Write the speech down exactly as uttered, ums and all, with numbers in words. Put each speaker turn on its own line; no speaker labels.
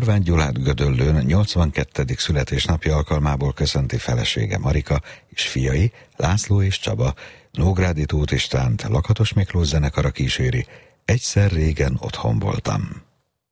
Horváth Gyulát Gödöllőn nyolcvankettedik születésnapja alkalmából köszönti felesége Marika és fiai László és Csaba. Nógrádi Tóth Istvánt Lakatos Miklós zenekara kíséri Egyszer régen otthon voltam.